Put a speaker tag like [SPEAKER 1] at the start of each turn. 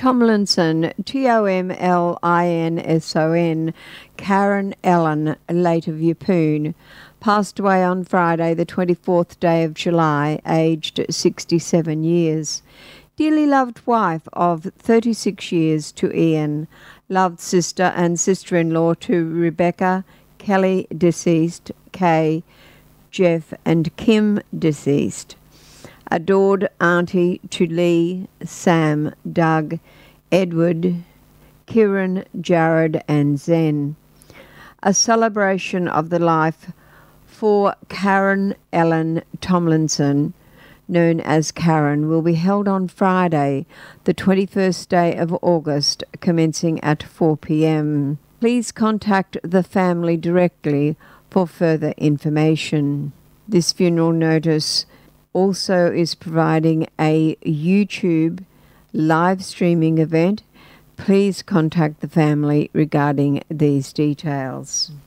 [SPEAKER 1] Tomlinson, Tomlinson, Karen Ellen, late of Yeppoon, passed away on Friday, the 24th day of July, aged 67 years. Dearly loved wife of 36 years to Ian, loved sister and sister-in-law to Rebecca, Kelly, deceased, Kay, Jeff and Kim, deceased. Adored auntie to Lee, Sam, Doug, Edward, Kieran, Jared and Zen. A celebration of the life for Karen Ellen Tomlinson, known as Karen, will be held on Friday, the 21st day of August, commencing at 4 p.m. Please contact the family directly for further information. This funeral notice also is providing a YouTube live streaming event. Please contact the family regarding these details.